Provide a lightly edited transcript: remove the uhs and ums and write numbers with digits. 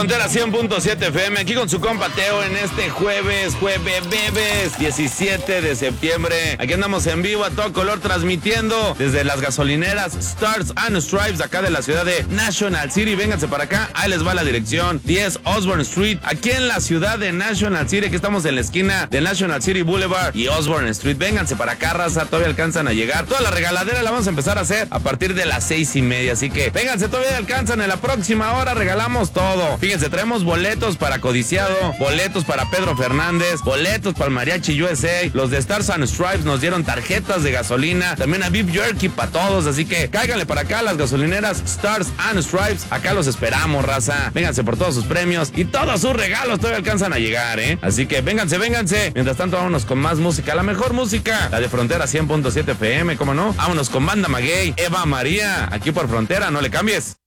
Frontera 100.7 FM, aquí con su compa Teo en este jueves 17 de septiembre. Aquí andamos en vivo a todo color transmitiendo desde las gasolineras Stars and Stripes acá de la ciudad de National City. Vénganse para acá, ahí les va la dirección, 10 Osborne Street, aquí en la ciudad de National City, que estamos en la esquina de National City Boulevard y Osborne Street. Vénganse para acá, raza, todavía alcanzan a llegar. Toda la regaladera la vamos a empezar a hacer a partir de las 6:30, así que vénganse, todavía alcanzan. En la próxima hora regalamos todo. Fíjense, traemos boletos para Codiciado, boletos para Pedro Fernández, boletos para el Mariachi USA. Los de Stars and Stripes nos dieron tarjetas de gasolina, también a Beef Jerky para todos, así que cáiganle para acá las gasolineras Stars and Stripes. Acá los esperamos, raza. Vénganse por todos sus premios y todos sus regalos todavía alcanzan a llegar, Así que vénganse. Mientras tanto, vámonos con más música, la mejor música, la de Frontera 100.7 FM, ¿cómo no? Vámonos con Banda Maguey, Eva María, aquí por Frontera, no le cambies.